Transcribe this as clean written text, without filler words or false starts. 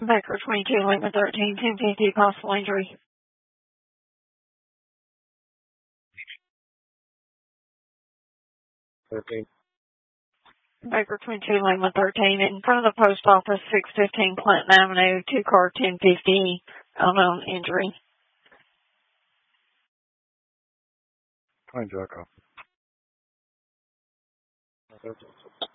Baker 22, Lima 13, 1050, possible injury. Baker 22, Lima 13, in front of the post office, 615 Clinton Avenue, 2-car 1050, unknown injury. 20 Jack off.